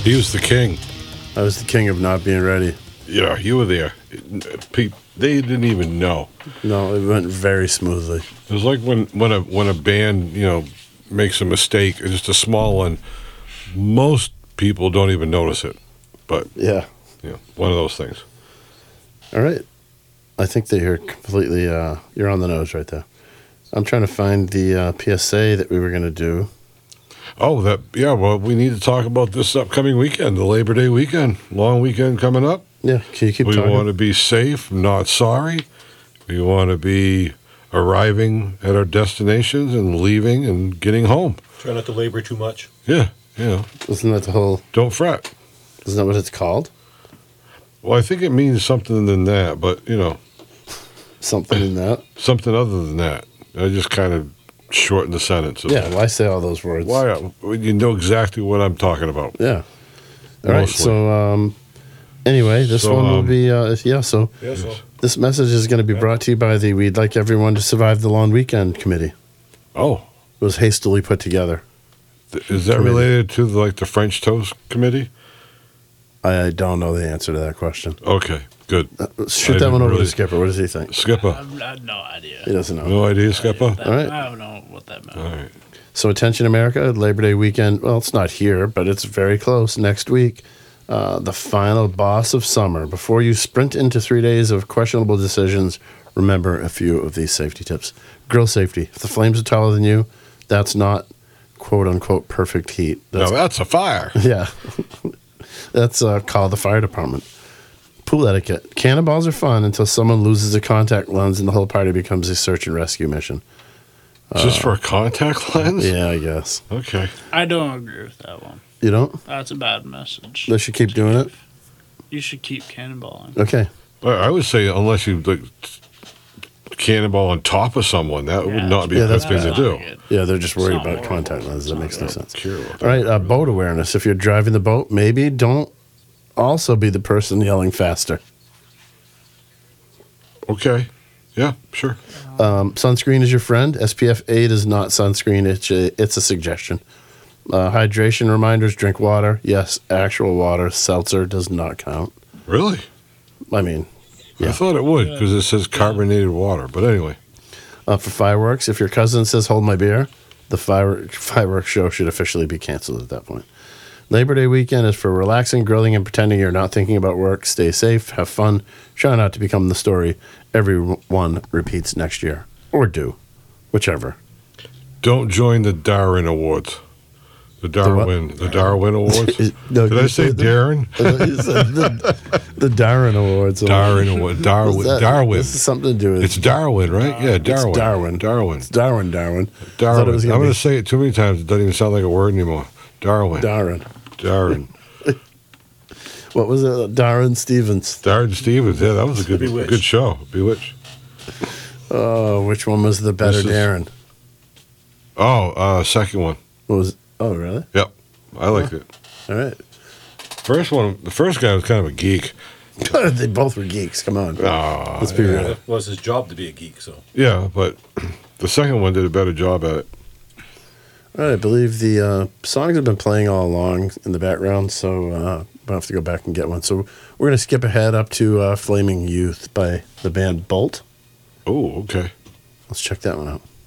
He was the king. I was the king of not being ready. Yeah, you were there. They didn't even know. No, it went very smoothly. It was like when a band, makes a mistake, just a small one. Most people don't even notice it. But Yeah. one of those things. All right. I think that you're completely, you're on the nose right there. I'm trying to find the PSA that we were going to do. Oh, well, we need to talk about this upcoming weekend, the Labor Day weekend. Long weekend coming up. Yeah, can you keep We talking? want to be safe, not sorry. We want to be arriving at our destinations and leaving and getting home. Try not to labor too much. Yeah, Isn't that the whole, don't fret. isn't that what it's called? Well, I think it means something than that, but, Something in that? something other than that. I just kind of shortened the sentence. Yeah, why say all those words? Why? You know exactly what I'm talking about. Yeah. All right, Mostly. so anyway, this So, one will be, so Yeah, so this message is going to be brought to you by the We'd Like Everyone to Survive the Long Weekend Committee. Oh, It was hastily put together. is that Committee. related to the French Toast Committee? I don't know the answer to that question. Okay, good. Shoot I that one didn't over really- to Skipper. What does he think? Skipper. I have no idea. He doesn't know. No idea, Skipper? That- All right. I don't know what that meant. All right. So attention America, Labor Day weekend, well, it's not here, but it's very close next week. The final boss of summer. Before you sprint into 3 days of questionable decisions, remember a few of these safety tips. Grill safety. If the flames are taller than you, that's not quote-unquote perfect heat. Now that's a fire. Yeah. That's call the fire department. Pool etiquette. Cannonballs are fun until someone loses a contact lens and the whole party becomes a search and rescue mission. Just for a contact lens? Yeah, I guess. Okay. I don't agree with that one. You don't? That's a bad message. They should keep doing it? You should keep cannonballing. Okay. I would say unless you cannonball on top of someone, that would not be Yeah, a good that's thing to bad. do. Yeah, they're just worried It's not about horrible. contact lenses. That makes no sense. Care about All right, boat awareness. If you're driving the boat, maybe don't also be the person yelling faster. Okay. Yeah, sure. Sunscreen is your friend. SPF 8 is not sunscreen. It's a suggestion. Hydration reminders, drink water. Yes, actual water. Seltzer does not count. Really? I mean, Yeah. I thought it would because it says carbonated water. But anyway. for fireworks, if your cousin says, hold my beer, the fireworks show should officially be canceled at that point. Labor Day weekend is for relaxing, grilling, and pretending you're not thinking about work. Stay safe, have fun, try not to become the story everyone repeats next year. Or do. Whichever. Don't join the Darwin Awards. The Darwin Awards. No, Did I say Darren? You said the Darwin Awards. Darwin Award. Darwin. This is something to do with It's Darwin, right? Yeah, Darwin. It's Darwin. Darwin. It's Darwin. I thought Darwin. it was I'm gonna going be to say it too many times. It doesn't even sound like a word anymore. Darwin. Darwin. Darwin. What was it? Darren Stevens. Darren Stevens. Yeah, that was a Bewitched. good show. Bewitched. Oh, which one was the better This is- Darren? Oh, second one. What was? Oh, really? Yep. I liked it. All right. The first guy was kind of a geek. They both were geeks. Come on. Let's be real. It was his job to be a geek, so. Yeah, but the second one did a better job at it. All right. I believe the songs have been playing all along in the background, so I'll have to go back and get one. So we're going to skip ahead up to Flaming Youth by the band Bolt. Oh, okay. Let's check that one out.